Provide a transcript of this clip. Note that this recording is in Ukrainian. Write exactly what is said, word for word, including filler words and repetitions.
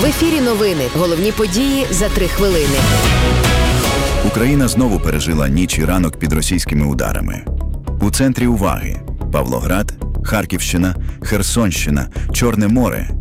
В ефірі новини. Головні події за три хвилини. Україна знову пережила ніч і ранок під російськими ударами. У центрі уваги – Павлоград, Харківщина, Херсонщина, Чорне море